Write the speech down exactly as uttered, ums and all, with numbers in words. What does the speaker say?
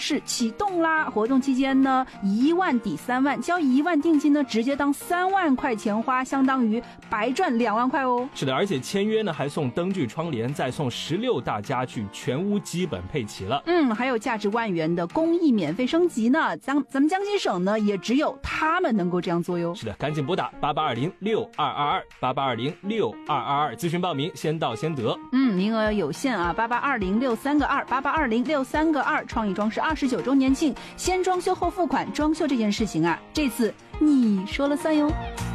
式启动啦！活动期间呢，一万抵三万，交一万定金呢，直接当三万块钱花，相当于白赚两万块哦。 是的，而且签约呢还送灯具、窗帘，再送十六大家具，全屋基本配齐了。 嗯，还有价值万元的公益免费升级呢，咱咱们江西省呢也只有他们能够这样做哟。 是的，赶紧拨打八八二零六二二二八八二零六二二二咨询报名，先到先得。 嗯，名额有限啊，八八二零六三个二，八八二零六三个二，创意装饰二十九周年庆，先装修后付款，装修这件事情啊，这次你说了算哟。